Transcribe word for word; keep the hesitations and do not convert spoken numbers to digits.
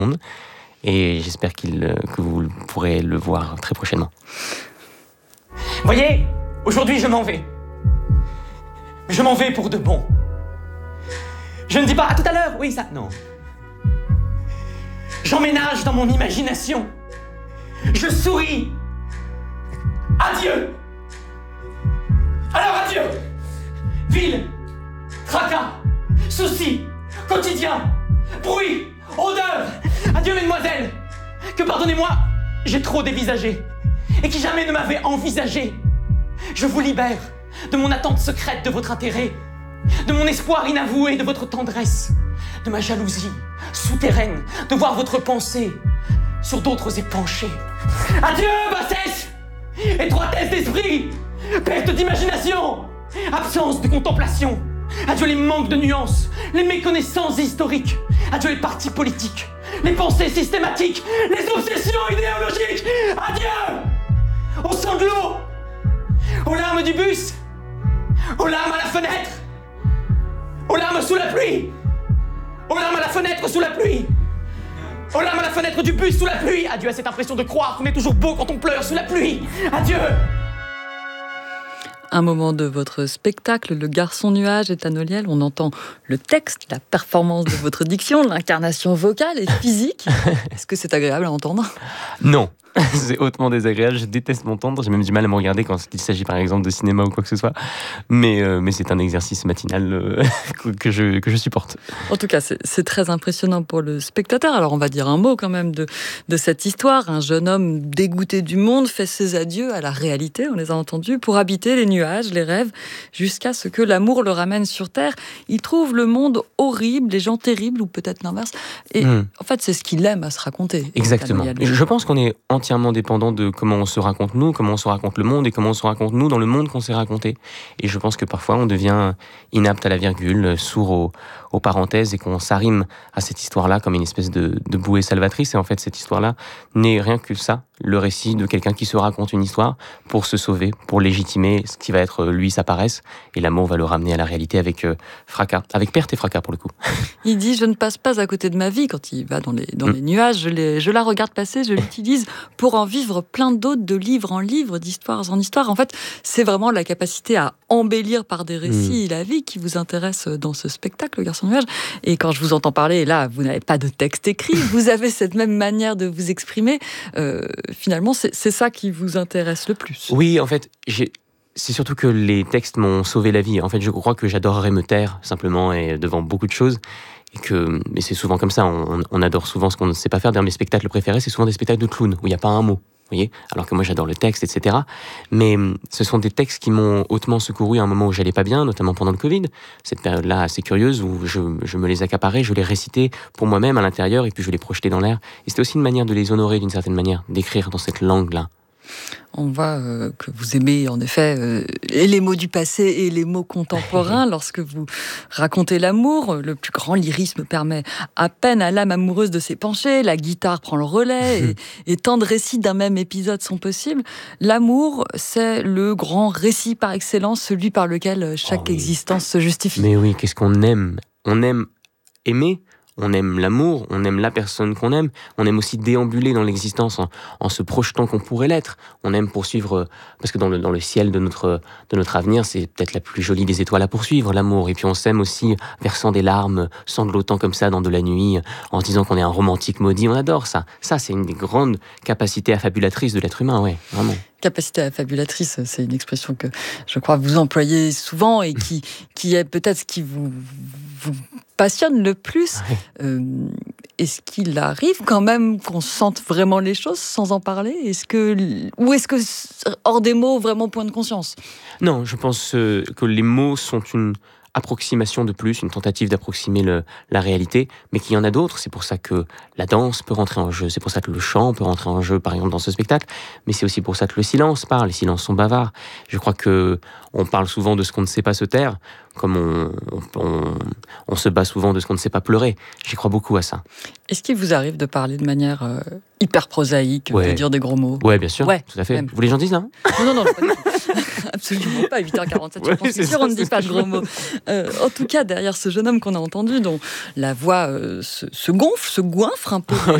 monde. Et j'espère qu'il, euh, que vous pourrez le voir très prochainement. Voyez, aujourd'hui je m'en vais. Je m'en vais pour de bon. Je ne dis pas à tout à l'heure, oui ça, non. J'emménage dans mon imagination. Je souris. Adieu. Alors adieu. Ville, tracas, soucis, quotidien, bruit, odeur. Adieu mesdemoiselles. Que pardonnez-moi, j'ai trop dévisagé. Et qui jamais ne m'avait envisagé. Je vous libère de mon attente secrète de votre intérêt, de mon espoir inavoué de votre tendresse, de ma jalousie souterraine de voir votre pensée sur d'autres épanchée. Adieu, bassesse, étroitesse d'esprit, perte d'imagination, absence de contemplation. Adieu les manques de nuances, les méconnaissances historiques. Adieu les partis politiques, les pensées systématiques, les obsessions idéologiques. Adieu aux sanglots, aux larmes du bus, aux larmes à la fenêtre, aux larmes sous la pluie, aux larmes à la fenêtre sous la pluie, aux larmes à la fenêtre du bus sous la pluie. Adieu à cette impression de croire qu'on est toujours beau quand on pleure sous la pluie. Adieu. Un moment de votre spectacle, Le Garçon Nuage est à Noliel. On entend le texte, la performance de votre diction, l'incarnation vocale et physique. Est-ce que c'est agréable à entendre ? Non. C'est hautement désagréable, je déteste m'entendre, j'ai même du mal à me regarder quand il s'agit par exemple de cinéma ou quoi que ce soit, mais, euh, mais c'est un exercice matinal euh, que, je, que je supporte. En tout cas, c'est, c'est très impressionnant pour le spectateur. Alors on va dire un mot quand même de, de cette histoire. Un jeune homme dégoûté du monde fait ses adieux à la réalité, on les a entendus, pour habiter les nuages, les rêves, jusqu'à ce que l'amour le ramène sur Terre. Il trouve le monde horrible, les gens terribles, ou peut-être l'inverse, et mmh. en fait c'est ce qu'il aime à se raconter. Exactement. Je pense qu'on est en entièrement dépendant de comment on se raconte nous, comment on se raconte le monde et comment on se raconte nous dans le monde qu'on s'est raconté. Et je pense que parfois on devient inapte à la virgule, sourd aux, aux parenthèses et qu'on s'arrime à cette histoire-là comme une espèce de, de bouée salvatrice. Et en fait, cette histoire-là n'est rien que ça, le récit de quelqu'un qui se raconte une histoire pour se sauver, pour légitimer ce qui va être lui sa paresse. Et l'amour va le ramener à la réalité avec euh, fracas, avec perte et fracas pour le coup. Il dit « Je ne passe pas à côté de ma vie » quand il va dans les, dans mmh. les nuages. Je, les, je la regarde passer, je l'utilise pour en vivre plein d'autres, de livre en livre, d'histoire en histoire. En fait, c'est vraiment la capacité à embellir par des récits mmh. la vie qui vous intéresse dans ce spectacle, Le Garçon Nuage. Et quand je vous entends parler, là, vous n'avez pas de texte écrit, vous avez cette même manière de vous exprimer. Euh, finalement, c'est, c'est ça qui vous intéresse le plus. Oui, en fait, j'ai... c'est surtout que les textes m'ont sauvé la vie. En fait, je crois que j'adorerais me taire, simplement, et devant beaucoup de choses. Et que, mais c'est souvent comme ça, on, on adore souvent ce qu'on ne sait pas faire. D'ailleurs, mes spectacles préférés, c'est souvent des spectacles de clowns, où il n'y a pas un mot, vous voyez. Alors que moi, j'adore le texte, et cetera. Mais ce sont des textes qui m'ont hautement secouru à un moment où j'allais pas bien, notamment pendant le Covid. Cette période-là assez curieuse, où je, je me les accaparais, je les récitais pour moi-même à l'intérieur, et puis je les projetais dans l'air. Et c'était aussi une manière de les honorer d'une certaine manière, d'écrire dans cette langue-là. On voit euh, que vous aimez en effet euh, et les mots du passé et les mots contemporains. Lorsque vous racontez l'amour, le plus grand lyrisme permet à peine à l'âme amoureuse de s'épancher, la guitare prend le relais et, et tant de récits d'un même épisode sont possibles. L'amour, c'est le grand récit par excellence, celui par lequel chaque oh oui. existence se justifie. Mais oui, qu'est-ce qu'on aime ? On aime aimer. On aime l'amour, on aime la personne qu'on aime, on aime aussi déambuler dans l'existence en, en se projetant qu'on pourrait l'être. On aime poursuivre, parce que dans le, dans le ciel de notre, de notre avenir, c'est peut-être la plus jolie des étoiles à poursuivre, l'amour. Et puis on s'aime aussi versant des larmes, sanglotant comme ça dans de la nuit, en se disant qu'on est un romantique maudit. On adore ça. Ça, c'est une des grandes capacités affabulatrices de l'être humain, ouais, vraiment. Capacité affabulatrice, c'est une expression que je crois vous employez souvent et qui, qui est peut-être ce qui vous, vous passionne le plus. Ouais. Euh, est-ce qu'il arrive quand même qu'on sente vraiment les choses sans en parler ? Est-ce que, ou est-ce que, hors des mots, vraiment point de conscience ? Non, je pense euh, que les mots sont une approximation de plus, une tentative d'approximer le, la réalité, mais qu'il y en a d'autres. C'est pour ça que la danse peut rentrer en jeu, c'est pour ça que le chant peut rentrer en jeu, par exemple, dans ce spectacle, mais c'est aussi pour ça que le silence parle, les silences sont bavards. Je crois que on parle souvent de ce qu'on ne sait pas se taire. comme on, on, on, on se bat souvent de ce qu'on ne sait pas pleurer. J'y crois beaucoup à ça. Est-ce qu'il vous arrive de parler de manière euh, hyper prosaïque, Ouais. de dire des gros mots? Ouais, bien sûr, Ouais, tout à fait. même. Vous voulez que j'en dise, là? Non, non, non, pas du tout. Absolument pas, huit heures quarante-sept, Ouais, je pense que c'est sûr, ça, on ne dit c'est pas ça. de gros mots. Euh, en tout cas, derrière ce jeune homme qu'on a entendu, dont la voix euh, se, se gonfle, se goinfre un peu,